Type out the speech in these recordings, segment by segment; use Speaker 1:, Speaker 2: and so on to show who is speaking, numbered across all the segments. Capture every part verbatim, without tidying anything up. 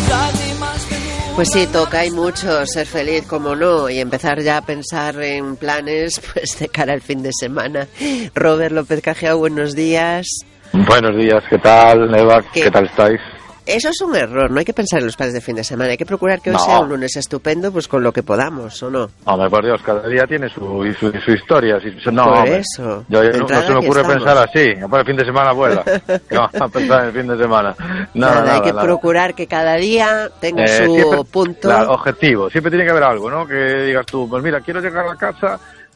Speaker 1: Pues sí, toca, hay mucho, ser feliz, como no, y empezar ya a pensar en planes pues de cara al fin de semana. Robert López Cajiao, buenos días.
Speaker 2: Buenos días, ¿qué tal, Eva? ¿Qué, ¿Qué tal estáis?
Speaker 1: Eso es un error, no hay que pensar en los planes de fin de semana, hay que procurar que hoy no. sea un lunes estupendo, pues con lo que podamos, ¿o no?
Speaker 2: Hombre, por Dios, cada día tiene su, su, su historia. No,
Speaker 1: por
Speaker 2: hombre,
Speaker 1: eso.
Speaker 2: Yo, yo no, no se me ocurre pensar así, para el fin de semana vuela, que vamos a pensar en el fin de semana. Nada,
Speaker 1: nada,
Speaker 2: nada
Speaker 1: hay que
Speaker 2: nada.
Speaker 1: procurar que cada día tenga
Speaker 2: eh,
Speaker 1: su
Speaker 2: siempre,
Speaker 1: punto.
Speaker 2: Claro, objetivo, siempre tiene que haber algo, ¿no? Que digas tú, pues mira, quiero llegar a casa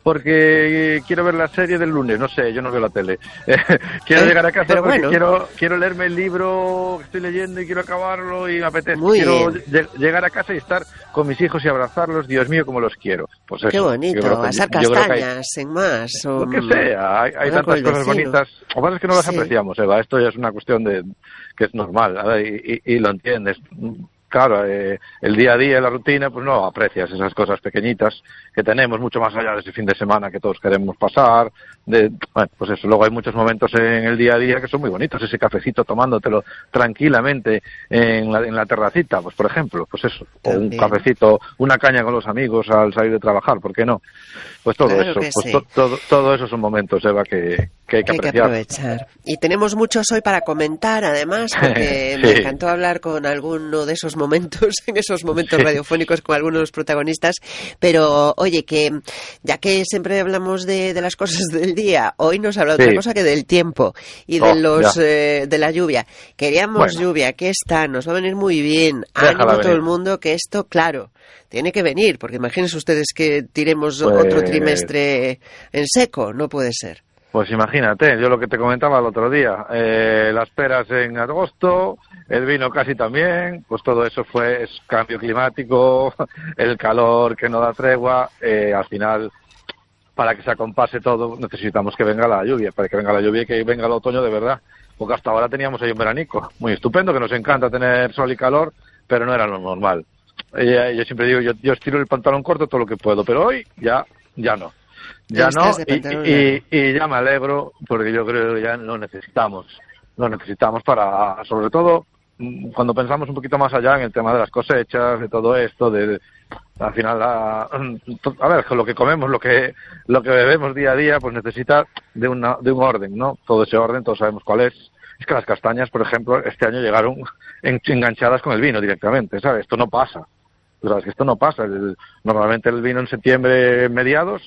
Speaker 2: porque quiero ver la serie del lunes, no sé, yo no veo la tele. quiero eh, llegar a casa porque bueno. quiero quiero leerme el libro que estoy leyendo y quiero acabarlo y me apetece.
Speaker 1: Muy
Speaker 2: quiero
Speaker 1: bien.
Speaker 2: llegar a casa y estar con mis hijos y abrazarlos, Dios mío, como los quiero. Pues eso.
Speaker 1: Qué bonito, asar castañas, hay, en más. O,
Speaker 2: lo que sea, hay, hay tantas cosas bonitas. Lo que pasa es que no las sí. apreciamos, Eva, esto ya es una cuestión de que es normal, a ver, y, y, y lo entiendes. Claro, eh, el día a día, la rutina, pues no aprecias esas cosas pequeñitas que tenemos mucho más allá de ese fin de semana que todos queremos pasar. De, bueno, pues eso, luego hay muchos momentos en el día a día que son muy bonitos, ese cafecito tomándotelo tranquilamente en la, en la terracita, pues por ejemplo, pues eso, o un cafecito, una caña con los amigos al salir de trabajar, ¿por qué no? Pues todo
Speaker 1: claro
Speaker 2: eso, pues
Speaker 1: sí.
Speaker 2: to, todo, todo eso son momentos, Eva, que, que hay que,
Speaker 1: que
Speaker 2: apreciar.
Speaker 1: Hay que aprovechar. Y tenemos muchos hoy para comentar, además, porque sí. me encantó hablar con alguno de esos momentos, en esos momentos sí. radiofónicos con algunos de los protagonistas, pero oye, que ya que siempre hablamos de, de las cosas del día, hoy nos habla sí. otra cosa que del tiempo y de oh, los eh, de la lluvia. Queríamos bueno. lluvia, que está, nos va a venir muy bien, ánimo a todo el mundo, que esto, claro, tiene que venir, porque imagínense ustedes que tiremos pues... otro trimestre en seco, no puede ser.
Speaker 2: Pues imagínate, yo lo que te comentaba el otro día, eh, las peras en agosto, el vino casi también, pues todo eso fue es cambio climático, el calor que no da tregua, eh, al final, para que se acompase todo, necesitamos que venga la lluvia, para que venga la lluvia y que venga el otoño de verdad, porque hasta ahora teníamos ahí un veranico muy estupendo, que nos encanta tener sol y calor, pero no era lo normal. Eh, yo siempre digo, yo, yo estiro el pantalón corto todo lo que puedo, pero hoy ya, ya no. Ya no, y, y, y ya me alegro, porque yo creo que ya lo necesitamos, lo necesitamos para, sobre todo, cuando pensamos un poquito más allá en el tema de las cosechas, de todo esto, de, de al final, a, a ver, lo que comemos, lo que lo que bebemos día a día, pues necesita de, una, de un orden, ¿no? Todo ese orden, todos sabemos cuál es. Es que las castañas, por ejemplo, este año llegaron en, enganchadas con el vino directamente, ¿sabes? Esto no pasa, ¿sabes? Que esto no pasa. El, normalmente el vino en septiembre mediados,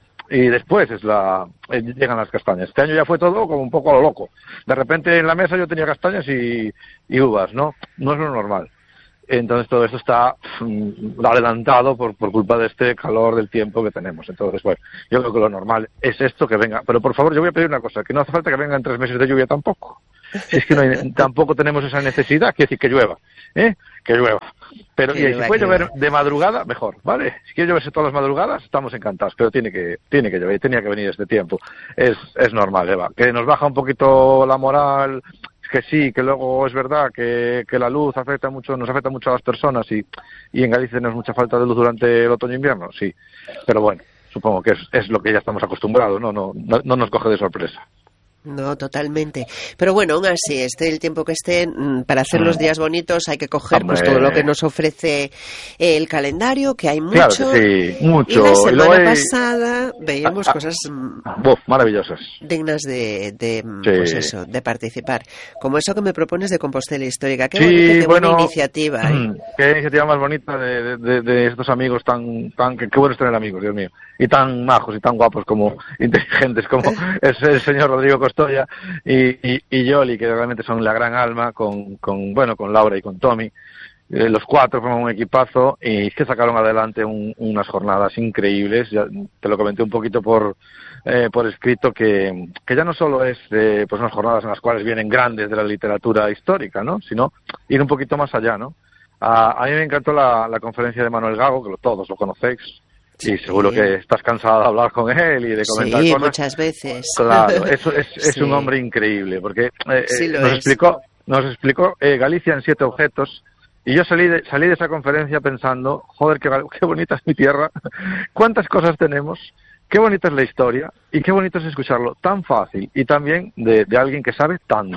Speaker 2: y después es la eh, llegan las castañas. Este año ya fue todo como un poco a lo loco. De repente en la mesa yo tenía castañas y, y uvas, ¿no? No es lo normal. Entonces todo esto está mm, adelantado por, por culpa de este calor del tiempo que tenemos. Entonces, bueno, yo creo que lo normal es esto, que venga. Pero por favor, yo voy a pedir una cosa, que no hace falta que vengan tres meses de lluvia tampoco. Si es que no hay, tampoco tenemos esa necesidad, quiere decir que llueva, ¿eh? Que llueva. Pero y si puede llover de madrugada, mejor, ¿vale? Si quiere lloverse todas las madrugadas, estamos encantados, pero tiene que tiene que llover, tenía que venir este tiempo. Es es normal, Eva. Que nos baja un poquito la moral, que sí, que luego es verdad que, que la luz afecta mucho, nos afecta mucho a las personas y, y en Galicia tenemos mucha falta de luz durante el otoño e invierno, sí. Pero bueno, supongo que es, es lo que ya estamos acostumbrados, ¿no? No, no, no nos coge de sorpresa.
Speaker 1: No, totalmente. Pero bueno, aún así, esté el tiempo que esté, para hacer los días bonitos hay que coger pues, todo lo que nos ofrece el calendario, que hay mucho.
Speaker 2: Claro que sí, mucho.
Speaker 1: Y la semana
Speaker 2: y hay...
Speaker 1: pasada veíamos ah, cosas
Speaker 2: uf, maravillosas,
Speaker 1: dignas de, de
Speaker 2: sí.
Speaker 1: pues eso, de participar. Como eso que me propones de Compostela Histórica. Qué
Speaker 2: sí,
Speaker 1: bonita, qué
Speaker 2: bueno,
Speaker 1: buena iniciativa. ¿eh?
Speaker 2: Qué iniciativa más bonita de, de, de estos amigos tan, tan que, qué bueno es tener amigos, Dios mío. Y tan majos y tan guapos como inteligentes como es el señor Rodrigo Costoya y, y, y Yoli, que realmente son la gran alma, con, con bueno, con Laura y con Tommy. Eh, los cuatro forman un equipazo y es que sacaron adelante un, unas jornadas increíbles. Ya te lo comenté un poquito por eh, por escrito, que, que ya no solo es eh, pues unas jornadas en las cuales vienen grandes de la literatura histórica, ¿no? Sino ir un poquito más allá, ¿no? A, a mí me encantó la, la conferencia de Manuel Gago, que lo, todos lo conocéis. Sí, seguro que estás cansado de hablar con él y de comentar
Speaker 1: sí,
Speaker 2: cosas.
Speaker 1: Sí, muchas veces.
Speaker 2: Claro, eso es, es
Speaker 1: sí.
Speaker 2: un hombre increíble, porque eh,
Speaker 1: sí
Speaker 2: nos,
Speaker 1: es.
Speaker 2: explicó, nos explicó eh, Galicia en siete objetos, y yo salí de, salí de esa conferencia pensando, joder, qué, qué bonita es mi tierra, cuántas cosas tenemos, qué bonita es la historia, y qué bonito es escucharlo tan fácil, y también de, de alguien que sabe tanto.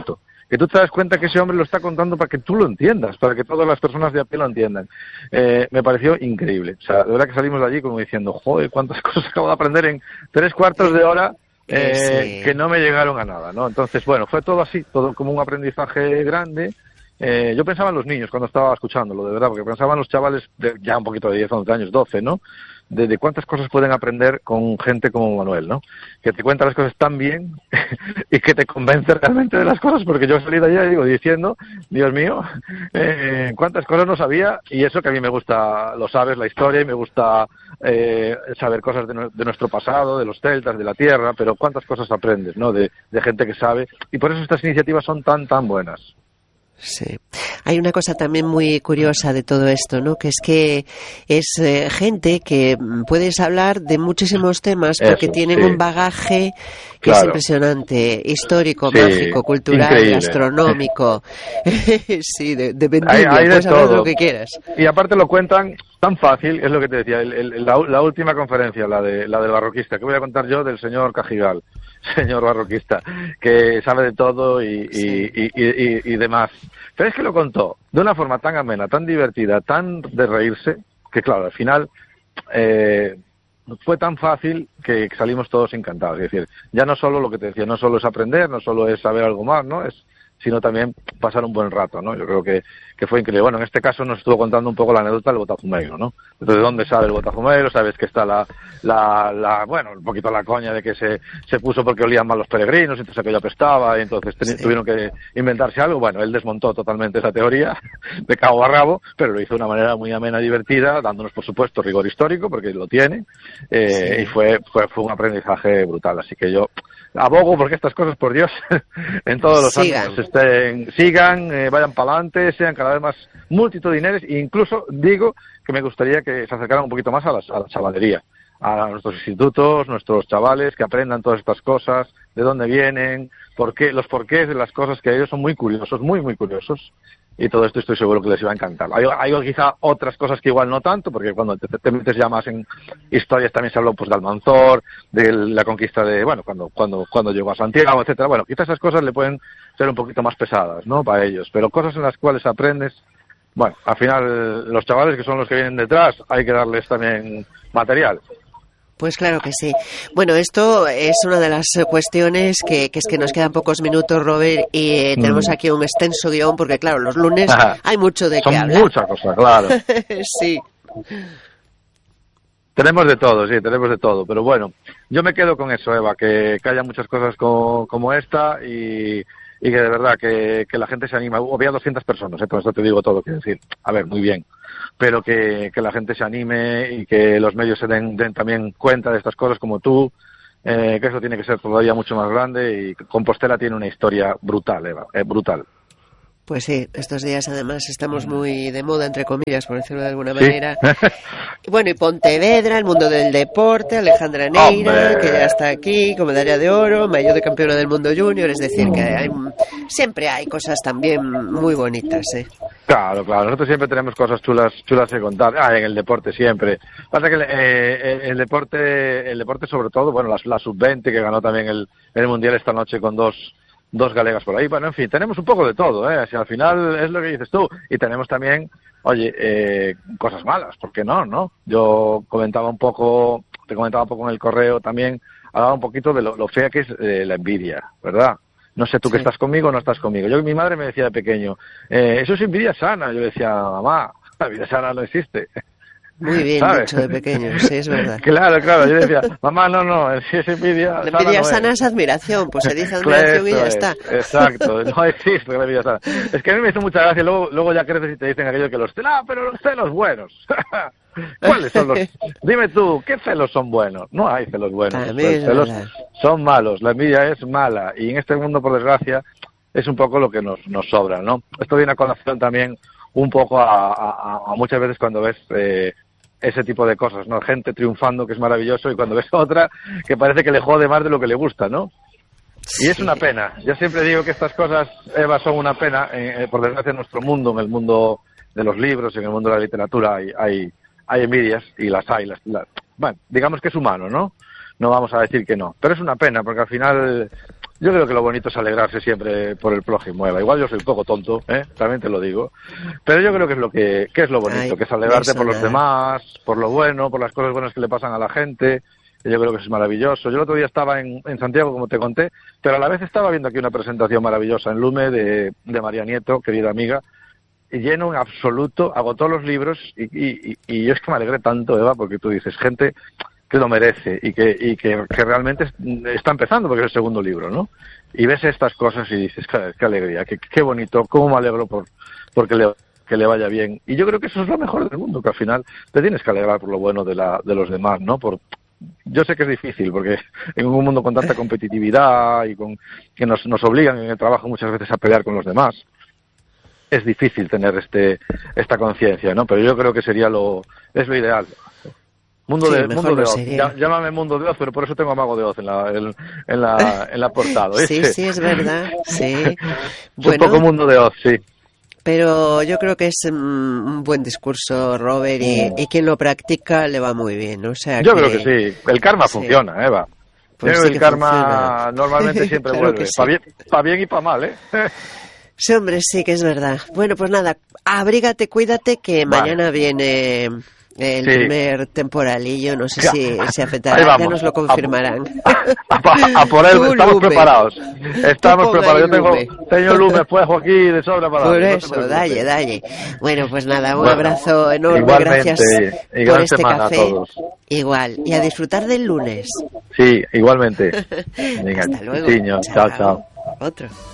Speaker 2: que tú te das cuenta que ese hombre lo está contando para que tú lo entiendas, para que todas las personas de a pie lo entiendan. Eh, me pareció increíble. O sea, de verdad que salimos de allí como diciendo, joder, cuántas cosas acabo de aprender en tres cuartos de hora eh, sí. que no me llegaron a nada, ¿no? Entonces, bueno, fue todo así, todo como un aprendizaje grande. Eh, yo pensaba en los niños cuando estaba escuchándolo, de verdad, porque pensaba en los chavales de ya un poquito de diez, once años, doce, ¿no? De, de cuántas cosas pueden aprender con gente como Manuel, ¿no? Que te cuenta las cosas tan bien y que te convence realmente de las cosas, porque yo he salido allá y digo, diciendo, Dios mío, eh, cuántas cosas no sabía, y eso que a mí me gusta, lo sabes, la historia, y me gusta eh, saber cosas de, de nuestro pasado, de los celtas, de la tierra, pero cuántas cosas aprendes, ¿no? De, de gente que sabe, y por eso estas iniciativas son tan, tan buenas.
Speaker 1: Sí. Hay una cosa también muy curiosa de todo esto, ¿no? Que es que es eh, gente que puedes hablar de muchísimos temas porque Eso, tienen sí. un bagaje que claro. es impresionante, histórico, sí, mágico, cultural, increíble. Gastronómico. Sí, de, de vendimia, hay, hay puedes de hablar de lo que quieras.
Speaker 2: Y aparte lo cuentan tan fácil, es lo que te decía, el, el, la, la última conferencia, la de la del barroquista, que voy a contar yo del señor Cajigal, señor barroquista, que sabe de todo y, sí. y, y, y, y demás. Pero es que lo contó de una forma tan amena, tan divertida, tan de reírse, que claro, al final eh, fue tan fácil que salimos todos encantados. Es decir, ya no solo lo que te decía, no solo es aprender, no solo es saber algo más, ¿no? Es sino también pasar un buen rato, ¿no? Yo creo que, que fue increíble. Bueno, en este caso nos estuvo contando un poco la anécdota del Botafumeiro, ¿no? Entonces, ¿de dónde sale el Botafumeiro? Sabes que está la, la, la, bueno, un poquito la coña de que se, se puso porque olían mal los peregrinos, entonces aquello apestaba, y entonces sí. tuvieron que inventarse algo. Bueno, él desmontó totalmente esa teoría, de cabo a rabo, pero lo hizo de una manera muy amena y divertida, dándonos, por supuesto, rigor histórico, porque lo tiene, eh, sí. y fue, fue, fue un aprendizaje brutal. Así que yo abogo porque estas cosas, por Dios, en todos los sigan. ámbitos estén, sigan, eh, vayan para adelante, sean cada vez más multitudinarios, e incluso digo que me gustaría que se acercaran un poquito más a, las, a la chavalería, a nuestros institutos, nuestros chavales, que aprendan todas estas cosas, de dónde vienen, por qué, los porqués de las cosas, que ellos son muy curiosos, muy, muy curiosos. Y todo esto estoy seguro que les iba a encantar. Hay, hay quizá otras cosas que igual no tanto, porque cuando te, te metes ya más en historias también se habló pues de Almanzor, de la conquista de, bueno, cuando cuando cuando llegó a Santiago, etcétera. Bueno, quizás esas cosas le pueden ser un poquito más pesadas, ¿no? Para ellos. Pero cosas en las cuales aprendes, bueno, al final los chavales que son los que vienen detrás, hay que darles también material.
Speaker 1: Pues claro que sí. Bueno, esto es una de las cuestiones que, que es que nos quedan pocos minutos, Robert, y eh, tenemos aquí un extenso guión, porque claro, los lunes Ajá. hay mucho de
Speaker 2: Son
Speaker 1: qué hablar.
Speaker 2: Son muchas cosas, claro.
Speaker 1: Sí.
Speaker 2: Tenemos de todo, sí, tenemos de todo. Pero bueno, yo me quedo con eso, Eva, que, que haya muchas cosas como, como esta y, y que de verdad que, que la gente se anima. Había doscientas personas, ¿eh? Con esto te digo todo, quiero decir. A ver, muy bien. Pero que, que la gente se anime y que los medios se den, den también cuenta de estas cosas como tú, eh, que eso tiene que ser todavía mucho más grande, y Compostela tiene una historia brutal, Eva, eh, brutal.
Speaker 1: Pues sí, estos días además estamos muy de moda, entre comillas, por decirlo de alguna manera. ¿Sí? Bueno, y Pontevedra, el mundo del deporte, Alejandra Neira, ¡hombre! Que ya está aquí, con medalla de oro, mayor de campeona del mundo junior, es decir, que hay, siempre hay cosas también muy bonitas, ¿eh?
Speaker 2: Claro, claro, nosotros siempre tenemos cosas chulas chulas que contar. Ah, en el deporte siempre. Pasa que eh, el deporte, el deporte sobre todo, bueno, la, la sub veinte que ganó también el, el Mundial esta noche con dos dos galegas por ahí. Bueno, en fin, tenemos un poco de todo, ¿eh? Así, al final es lo que dices tú. Y tenemos también, oye, eh, cosas malas, ¿por qué no, no? Yo comentaba un poco, te comentaba un poco en el correo también, hablaba un poquito de lo, lo fea que es eh, la envidia, ¿verdad? No sé tú sí. que estás conmigo o no estás conmigo. Yo, mi madre me decía de pequeño, eh, eso es envidia sana. Yo decía, mamá, la envidia sana no existe.
Speaker 1: Muy bien ¿sabes? Dicho de pequeño, sí, es verdad.
Speaker 2: Claro, claro, yo decía, mamá, no, no, si es envidia
Speaker 1: la envidia sana, sana no es. es admiración, pues se dice admiración y ya
Speaker 2: es,
Speaker 1: está.
Speaker 2: Exacto, no existe la envidia sana. Es que a mí me hizo mucha gracia, luego, luego ya creces y te dicen aquello que los celos, ah, pero los celos buenos. ¿Cuáles son los? Dime tú, ¿qué celos son buenos? No hay celos buenos, los celos verdad. Son malos, la envidia es mala, y en este mundo, por desgracia, es un poco lo que nos, nos sobra, ¿no? Esto viene a colación también un poco a, a, a muchas veces cuando ves eh, ese tipo de cosas, ¿no? Gente triunfando, que es maravilloso, y cuando ves otra que parece que le jode más de lo que le gusta, ¿no? Sí. Y es una pena. Yo siempre digo que estas cosas, Eva, son una pena. Eh, por desgracia, en nuestro mundo, en el mundo de los libros, en el mundo de la literatura, hay hay, hay envidias, y las hay. Las, las, bueno, digamos que es humano, ¿no? No vamos a decir que no. Pero es una pena, porque al final Yo creo que lo bonito es alegrarse siempre por el prójimo, Eva. Igual yo soy un poco tonto, ¿eh? También te lo digo. Pero yo creo que es lo que, que es lo bonito, Ay, que es alegrarte por los nada. demás, por lo bueno, por las cosas buenas que le pasan a la gente. Y yo creo que eso es maravilloso. Yo el otro día estaba en, en Santiago, como te conté, pero a la vez estaba viendo aquí una presentación maravillosa en Lume de, de María Nieto, querida amiga, y lleno en absoluto, agotó los libros y, y, y yo es que me alegré tanto, Eva, porque tú dices, gente que lo merece y que, y que, que realmente está empezando porque es el segundo libro, ¿no? Y ves estas cosas y dices, qué, qué alegría, qué, qué bonito, cómo me alegro por porque le, que le vaya bien. Y yo creo que eso es lo mejor del mundo, que al final te tienes que alegrar por lo bueno de, la, de los demás, ¿no? Por, yo sé que es difícil porque en un mundo con tanta competitividad y con que nos, nos obligan en el trabajo muchas veces a pelear con los demás, es difícil tener este esta conciencia, ¿no? Pero yo creo que sería lo es lo ideal. Mundo
Speaker 1: sí,
Speaker 2: de mundo de Oz.
Speaker 1: Sería.
Speaker 2: Llámame Mundo de Oz, pero por eso tengo a Mago de Oz en la en, en la en la portada.
Speaker 1: Sí, sí, es verdad. Sí.
Speaker 2: Es
Speaker 1: Bueno,
Speaker 2: un poco Mundo de Oz, sí.
Speaker 1: Pero yo creo que es un buen discurso, Robert, y, y quien lo practica le va muy bien. O sea,
Speaker 2: yo
Speaker 1: que...
Speaker 2: creo que sí. El karma sí. funciona, Eva.
Speaker 1: Pues
Speaker 2: yo creo
Speaker 1: sí
Speaker 2: que el
Speaker 1: que
Speaker 2: karma
Speaker 1: funciona.
Speaker 2: normalmente siempre
Speaker 1: claro
Speaker 2: vuelve.
Speaker 1: Sí.
Speaker 2: Para bien, pa bien y para mal, ¿eh?
Speaker 1: Sí, hombre, sí que es verdad. Bueno, pues nada, abrígate, cuídate, que vale. mañana viene el sí. primer temporalillo, no sé ya. si se afectará, ya nos lo confirmarán.
Speaker 2: A, a, a por él, estamos lume. preparados. Estamos preparados. Yo tengo, tengo lume fuego aquí de sobra para
Speaker 1: Por
Speaker 2: no
Speaker 1: eso, dalle, dalle. Bueno, pues nada, un bueno, abrazo enorme,
Speaker 2: igualmente,
Speaker 1: gracias
Speaker 2: y
Speaker 1: por este
Speaker 2: semana
Speaker 1: café.
Speaker 2: A todos.
Speaker 1: Igual, y a disfrutar del lunes.
Speaker 2: Sí, igualmente. Venga,
Speaker 1: hasta luego.
Speaker 2: Chiño, chao, chao.
Speaker 1: Otro.